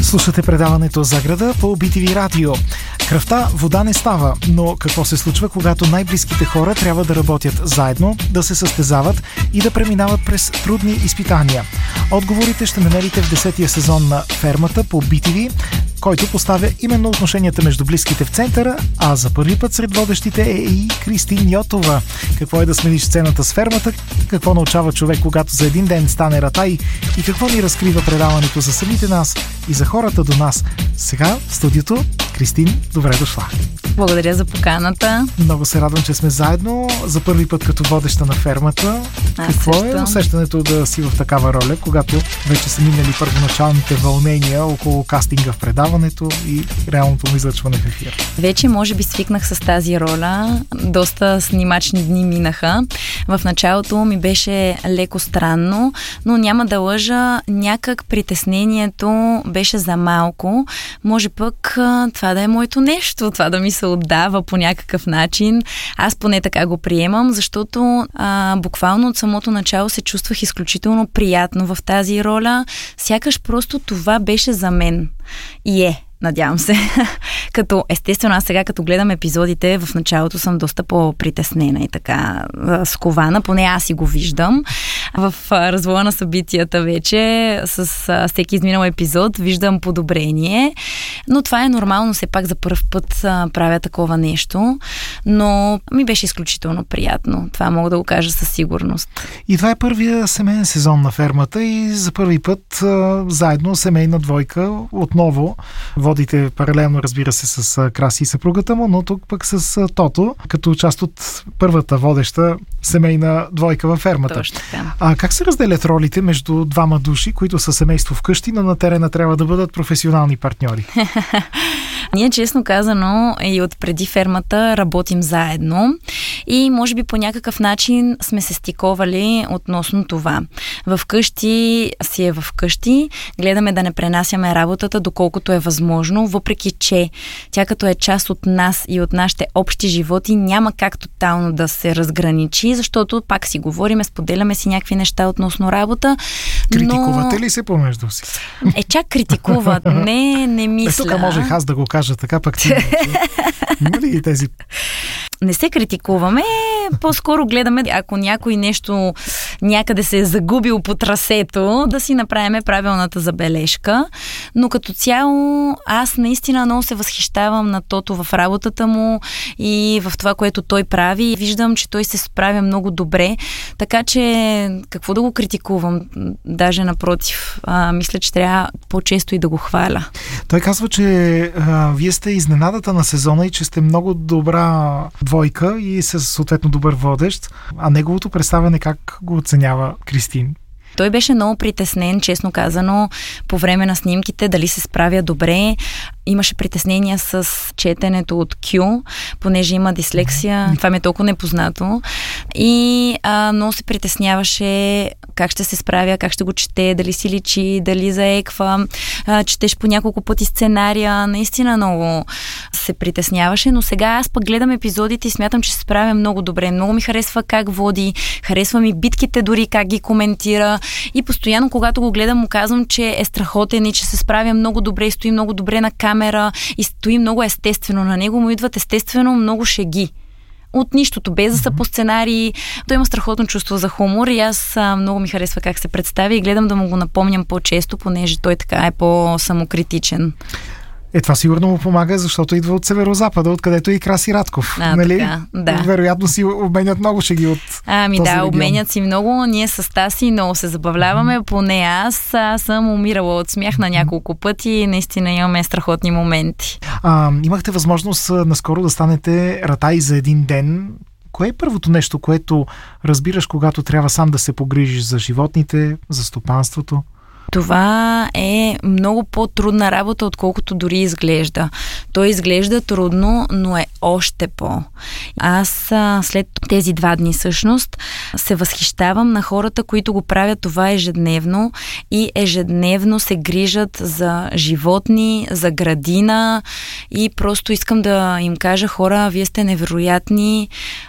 Слушате предаването за града по BTV Радио. Кръвта вода не става, но какво се случва, когато най-близките хора трябва да работят заедно, да се състезават и да преминават през трудни изпитания? Отговорите ще намерите в 10-тия сезон на Фермата по BTV, който поставя именно отношенията между близките в центъра, а за първи път сред водещите е и Кристин Йотова. Какво е да смениш сцената с Фермата, какво научава човек, когато за един ден стане ратай и какво ни разкрива предаването за самите нас и за хората до нас. Сега в студиото Кристин, добре дошла. Благодаря за поканата. Много се радвам, че сме заедно за първи път като водеща на Фермата. Какво също е усещането да си в такава роля, когато вече са минали първоначалните вълнения около кастинга в предаването и реалното му излъчване в ефир? Вече може би свикнах с тази роля. Доста снимачни дни минаха. В началото ми беше леко странно, но няма да лъжа, някак притеснението беше за малко. Може пък това да е моето нещо, това да ми се отдава по някакъв начин. Аз поне така го приемам, защото буквално от самото начало се чувствах изключително приятно в тази роля. Сякаш просто това беше за мен. И надявам се. Като естествено, аз сега като гледам епизодите, в началото съм доста по-притеснена и така скована, поне аз си го виждам. В развоя на събитията вече, с всеки изминал епизод, виждам подобрение, но това е нормално, все пак за първ път правя такова нещо, но ми беше изключително приятно. Това мога да го кажа със сигурност. И това е първия семейен сезон на Фермата и за първи път заедно семейна двойка отново водите паралелно, разбира се, с Краси и съпругата му, но тук пък с Тото, като част от първата водеща семейна двойка във Фермата. Точно така. Как се разделят ролите между двама души, които са семейство вкъщи, но на терена трябва да бъдат професионални партньори? Ние, честно казано, и от преди Фермата работим заедно и може би по някакъв начин сме се стиковали относно това. Вкъщи си е вкъщи, гледаме да не пренасяме работата доколкото е възможно, въпреки че тя като е част от нас и от нашите общи животи няма как тотално да се разграничи, защото пак си говориме, споделяме си някакви неща относно работа. Критикувате ли се помежду си? Чак критикуват. Не мисля. Тук можех аз да го кажа така, пък ти има ли тези? Не се критикуваме, по-скоро гледаме, ако някой нещо някъде се е загубил по трасето, да си направим правилната забележка. Но като цяло аз наистина много се възхищавам на Тото в работата му и в това, което той прави. Виждам, че той се справя много добре, така че какво да го критикувам? Даже напротив, мисля, че трябва по-често и да го хваля. Той казва, че вие сте изненадата на сезона и че сте много добра двойка и съответно добър водещ, а неговото представяне как го оценява Кристин? Той беше много притеснен, честно казано, по време на снимките, дали се справя добре. Имаше притеснения с четенето от Q, понеже има дислексия. Това ми е толкова непознато. И много се притесняваше как ще се справя, как ще го чете, дали си личи, дали заеква, четеш по няколко пъти сценария. Наистина много се притесняваше, но сега аз пък гледам епизодите и смятам, че се справя много добре. Много ми харесва как води, харесва ми битките дори, как ги коментира. И постоянно, когато го гледам, му казвам, че е страхотен и че се справя много добре и стои много добре на камера и стои много естествено. На него му идват естествено много шеги. От нищото, без да са по сценарии. Той има страхотно чувство за хумор и аз много ми харесва как се представя и гледам да му го напомням по-често, понеже той така е по-самокритичен. Това сигурно му помага, защото идва от северозапада, откъдето и Краси Радков. Нали? Така, да. Вероятно си обменят много шеги от този регион. Обменят си много. Ние с Таси много се забавляваме. Поне аз съм умирала от смях на няколко пъти и наистина имаме страхотни моменти. Имахте възможност наскоро да станете ратай за един ден. Кое е първото нещо, което разбираш, когато трябва сам да се погрижиш за животните, за стопанството? Това е много по-трудна работа, отколкото дори изглежда. Той изглежда трудно, но е още по. Аз след тези 2 дни всъщност се възхищавам на хората, които го правят това ежедневно и ежедневно се грижат за животни, за градина и просто искам да им кажа: хора, вие сте невероятни,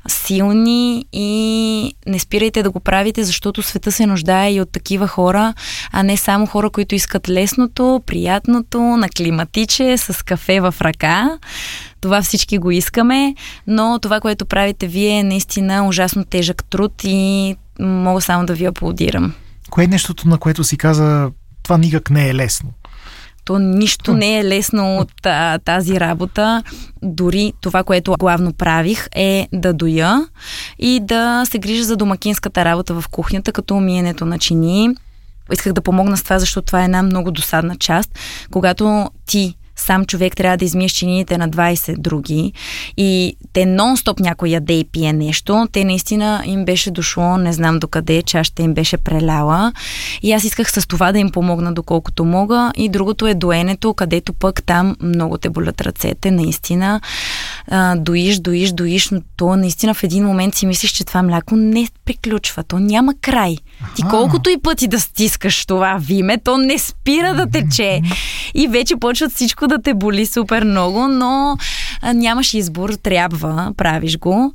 силни и не спирайте да го правите, защото света се нуждае и от такива хора, а не само хора, които искат лесното, приятното, на климатиче, с кафе в ръка. Това всички го искаме, но това, което правите вие, е наистина ужасно тежък труд и мога само да ви аплодирам. Кое е нещото, на което си каза, това никак не е лесно? То нищо не е лесно от тази работа. Дори това, което главно правих, е да доя и да се грижа за домакинската работа в кухнята, като миенето на чини. Исках да помогна с това, защото това е една много досадна част. Когато ти сам човек трябва да измиеш чиниите на 20 други и те нон-стоп някой яде и пие нещо, те наистина им беше дошло, не знам докъде, чашата им беше преляла и аз исках с това да им помогна доколкото мога. И другото е доенето, където пък там много те болят ръцете, наистина. Доиш, но то наистина в един момент си мислиш, че това мляко не приключва, то няма край. Ти колкото и пъти да стискаш това виме, то не спира да тече. И вече почват всичко да те боли супер много, но нямаш избор, трябва, правиш го.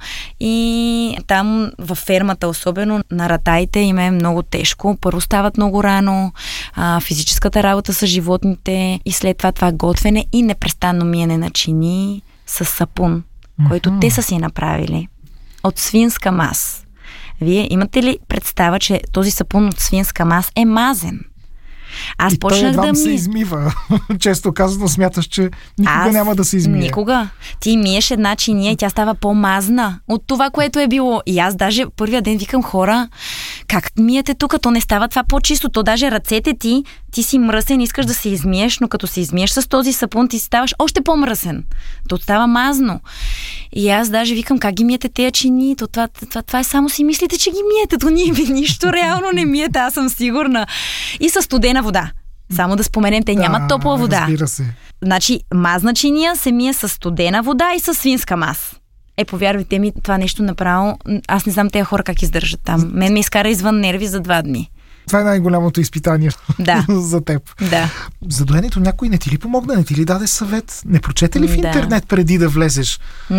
И там във фермата, особено на ратаите, им е много тежко. Първо стават много рано, физическата работа с животните и след това готвене и непрестанно миене на чини с сапун, който те са си направили от свинска мас. Вие имате ли представа, че този сапун от свинска мас е мазен? Аз почнах да се измива. Често казано смяташ, че никога няма да се измие. Никога. Ти миеш една чиния и тя става по-мазна от това, което е било. И аз даже първия ден викам, хора, как миете тук? То не става това по-чисто. То даже ръцете ти си мръсен, искаш да се измиеш, но като се измиеш с този сапун, ти ставаш още по-мръсен. То става мазно. И аз даже викам, как ги миете тези чини? Това е само си мислите, че ги миете. То ние нищо реално не миете, аз съм сигурна. И със студена вода. Само да споменем, те нямат топла вода. Разбира се. Значи, мазна чиния се мие с студена вода и с свинска мас. Повярвайте ми, това нещо направо, аз не знам тези хора как издържат там. Мен ме изкара извън нерви за 2 дни. Това е най-голямото изпитание за теб. Да. За доенето някой не ти ли помогна? Не ти ли даде съвет? Не прочете ли в интернет преди да влезеш?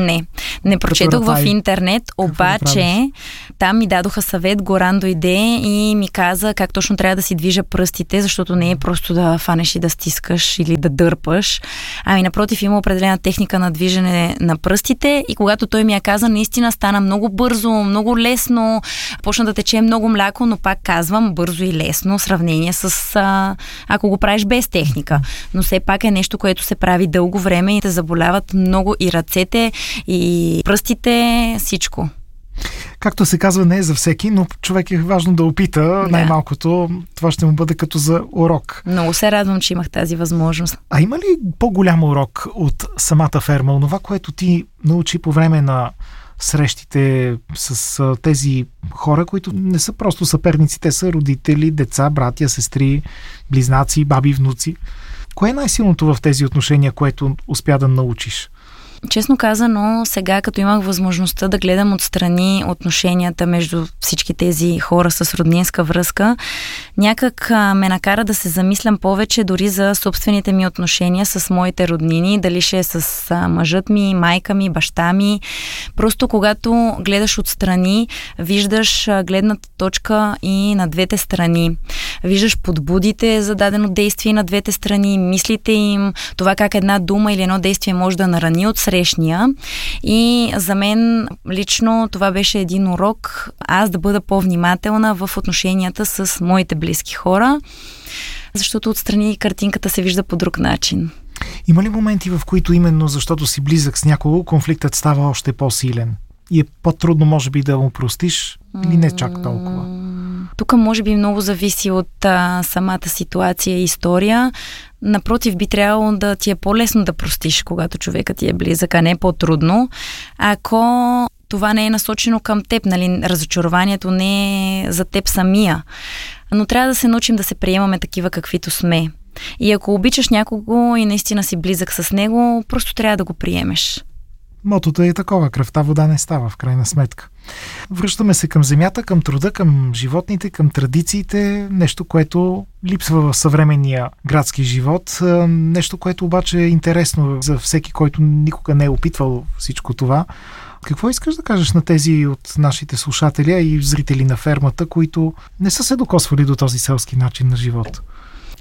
Не прочетох в интернет, обаче там ми дадоха съвет, Горан дойде и ми каза как точно трябва да си движа пръстите, защото не е просто да фанеш и да стискаш или да дърпаш. Напротив, има определена техника на движене на пръстите и когато той ми я каза, наистина стана много бързо, много лесно, почна да тече много мляко, но пак казвам, бързо и лесно в сравнение с ако го правиш без техника. Но все пак е нещо, което се прави дълго време и те заболяват много и ръцете, и пръстите, всичко. Както се казва, не е за всеки, но човек е важно да опита. Най-малкото това ще му бъде като за урок. Много се радвам, че имах тази възможност. А има ли по-голям урок от самата ферма? Онова, което ти научи по време на срещите с тези хора, които не са просто съперници, те са родители, деца, братя, сестри, близнаци, баби, внуци. Кое е най-силното в тези отношения, което успя да научиш? Честно казано, сега като имах възможността да гледам отстрани отношенията между всички тези хора с роднинска връзка, някак ме накара да се замислям повече дори за собствените ми отношения с моите роднини, дали ще е с мъжът ми, майка ми, баща ми. Просто когато гледаш отстрани, виждаш гледната точка и на двете страни. Виждаш подбудите за дадено действие на двете страни, мислите им, това как една дума или едно действие може да нарани от срещния. И за мен лично това беше един урок, аз да бъда по-внимателна в отношенията с моите близки хора, защото отстрани картинката се вижда по друг начин. Има ли моменти, в които именно защото си близък с някого, конфликтът става още по-силен? И е по-трудно, може би, да му простиш или не чак толкова? Тук може би много зависи от самата ситуация и история. Напротив, би трябвало да ти е по-лесно да простиш, когато човекът ти е близък, а не по-трудно. Ако това не е насочено към теб, разочарованието не е за теб самия. Но трябва да се научим да се приемаме такива каквито сме. И ако обичаш някого и наистина си близък с него, просто трябва да го приемеш. Мотото е такова, кръвта вода не става в крайна сметка. Връщаме се към земята, към труда, към животните, към традициите, нещо, което липсва в съвременния градски живот, нещо, което обаче е интересно за всеки, който никога не е опитвал всичко това. Какво искаш да кажеш на тези от нашите слушатели и зрители на фермата, които не са се докосвали до този селски начин на живот?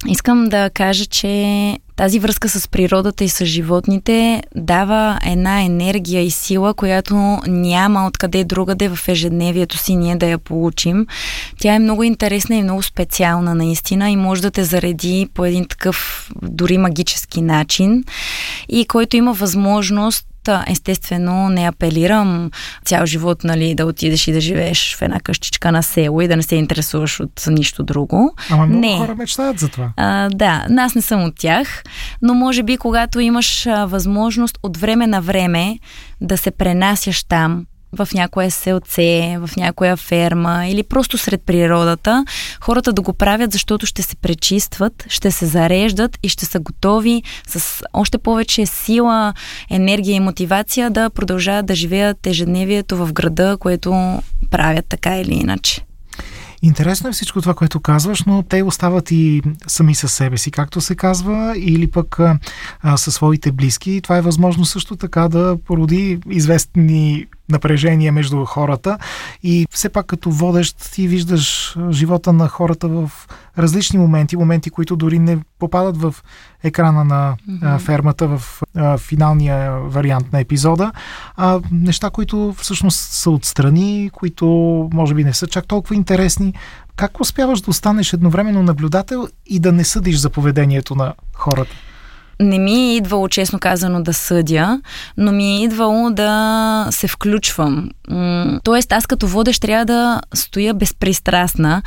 Искам да кажа, че тази връзка с природата и с животните дава една енергия и сила, която няма откъде другаде в ежедневието си ние да я получим. Тя е много интересна и много специална наистина и може да те зареди по един такъв дори магически начин и който има възможност. Естествено, не апелирам цял живот, нали, да отидеш и да живееш в една къщичка на село и да не се интересуваш от нищо друго. Ама много хора мечтаят за това. Да, аз не съм от тях, но може би когато имаш възможност от време на време да се пренасяш там, в някое селце, в някоя ферма или просто сред природата, хората да го правят, защото ще се пречистват, ще се зареждат и ще са готови с още повече сила, енергия и мотивация да продължават да живеят ежедневието в града, което правят така или иначе. Интересно е всичко това, което казваш, но те остават и сами със себе си, както се казва, или пък със своите близки. Това е възможно също така да породи известни напрежения между хората и все пак като водещ ти виждаш живота на хората в различни моменти, които дори не попадат в екрана на фермата в финалния вариант на епизода, неща, които всъщност са отстрани, които може би не са чак толкова интересни. Как успяваш да останеш едновременно наблюдател и да не съдиш за поведението на хората? Не ми е идвало, честно казано, да съдя, но ми е идвало да се включвам. Тоест, аз като водещ трябва да стоя безпристрастна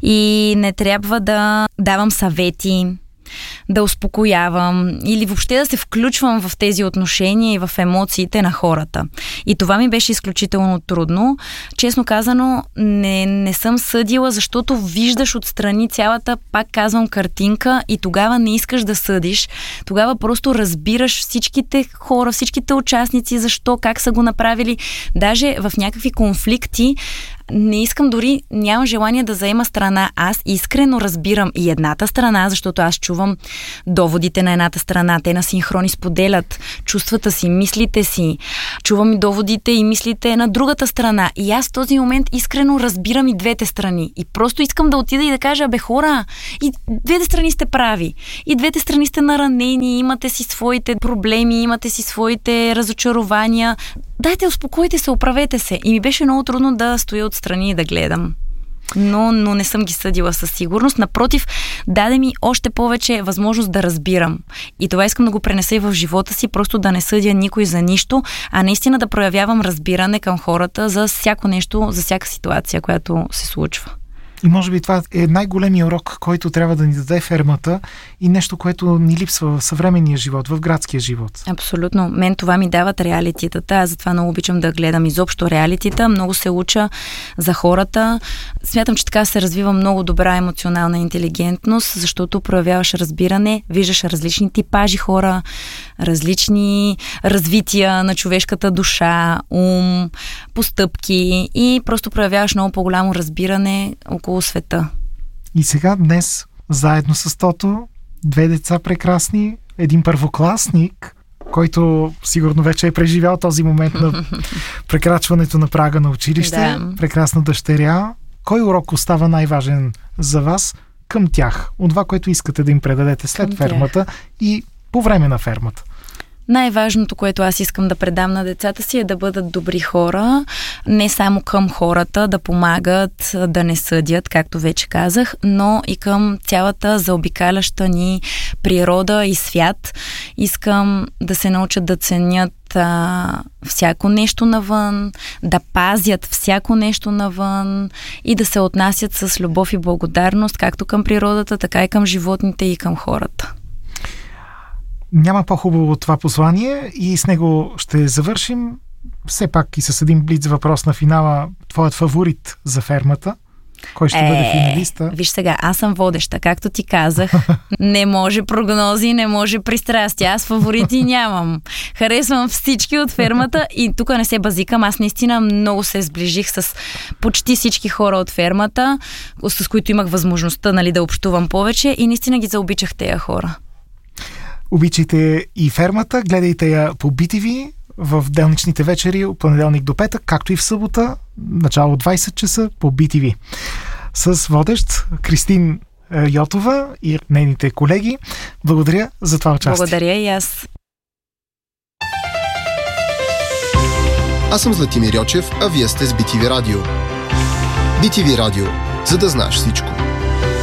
и не трябва да давам съвети, да успокоявам или въобще да се включвам в тези отношения и в емоциите на хората. И това ми беше изключително трудно. Честно казано, не съм съдила, защото виждаш отстрани цялата, пак казвам, картинка и тогава не искаш да съдиш. Тогава просто разбираш всичките хора, всичките участници, защо, как са го направили. Даже в някакви конфликти не искам, дори нямам желание да заема страна. Аз искрено разбирам и едната страна, защото аз чувам доводите на едната страна. Те на синхрони споделят чувствата си, мислите си. Чувам и доводите и мислите на другата страна. И аз в този момент искрено разбирам и двете страни. И просто искам да отида и да кажа, бе хора, и двете страни сте прави. И двете страни сте наранени, имате си своите проблеми, имате си своите разочарования. Дайте, успокойте се, оправете се. И ми беше много трудно да стоя отстрани и да гледам. Но не съм ги съдила със сигурност. Напротив, даде ми още повече възможност да разбирам. И това искам да го пренеса и в живота си, просто да не съдя никой за нищо, а наистина да проявявам разбиране към хората за всяко нещо, за всяка ситуация, която се случва. И може би това е най-големият урок, който трябва да ни даде фермата и нещо, което ни липсва в съвременния живот, в градския живот. Абсолютно. Мен това ми дават реалитетата. Аз затова много обичам да гледам изобщо реалитета. Много се уча за хората. Смятам, че така се развива много добра емоционална интелигентност, защото проявяваш разбиране, виждаш различни типажи хора, различни развития на човешката душа, ум, постъпки и просто проявяваш много по-голямо разбиране около света. И сега днес, заедно с Тото, две деца прекрасни, един първокласник, който сигурно вече е преживял този момент на прекрачването на прага на училище, прекрасна дъщеря. Кой урок остава най-важен за вас към тях? От това, което искате да им предадете след фермата и по време на фермата? Най-важното, което аз искам да предам на децата си, е да бъдат добри хора, не само към хората, да помагат, да не съдят, както вече казах, но и към цялата заобикаляща ни природа и свят. Искам да се научат да ценят всяко нещо навън, да пазят всяко нещо навън и да се отнасят с любов и благодарност, както към природата, така и към животните и към хората. Няма по-хубаво от това послание и с него ще завършим. Все пак и с един блиц въпрос на финала. Твоят фаворит за фермата? Кой ще бъде финалиста? Виж сега, аз съм водеща, както ти казах. Не може прогнози, не може пристрастия. Аз фаворити нямам. Харесвам всички от фермата и тук не се базикам. Аз наистина много се сближих с почти всички хора от фермата, с които имах възможността, нали, да общувам повече и наистина ги заобичах тези хора. Обичайте и фермата, гледайте я по BTV в делничните вечери от понеделник до петък, както и в събота, начало 20 часа по BTV. С водещ Кристин Йотова и нейните колеги. Благодаря за това участие. Благодаря и аз. Аз съм Златимир Йочев, а вие сте с BTV Радио. BTV Радио, за да знаеш всичко.